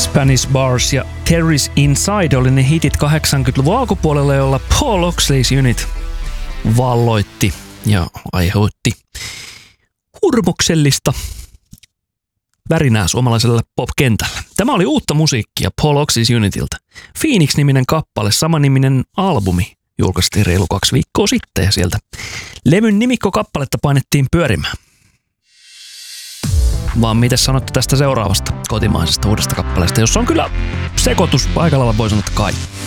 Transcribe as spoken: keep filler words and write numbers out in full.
Spanish Bars ja Terry's Inside oli ne hitit kahdeksankymmentäluvun alkupuolella, jolla Paul Oakley's Unit valloitti ja aiheutti hurmoksellista värinää suomalaiselle pop-kentällä. Tämä oli uutta musiikkia Paul Oakley's Unitilta. Phoenix-niminen kappale, samaniminen albumi, julkaistiin reilu kaksi viikkoa sitten ja sieltä levyn nimikkokappaletta painettiin pyörimään. Vaan mitä sanotte tästä seuraavasta kotimaisesta uudesta kappaleesta, jossa on kyllä sekoitus paikalla, voi sanoa, että kai.